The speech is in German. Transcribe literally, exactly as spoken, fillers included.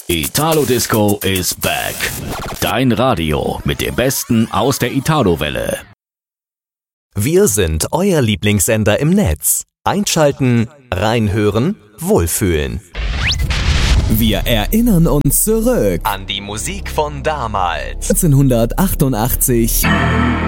Italo Disco is back. Dein Radio mit dem Besten aus der Italo-Welle. Wir sind euer Lieblingssender im Netz. Einschalten, reinhören, wohlfühlen. Wir erinnern uns zurück An die Musik von damals. neunzehnhundertachtundachtzig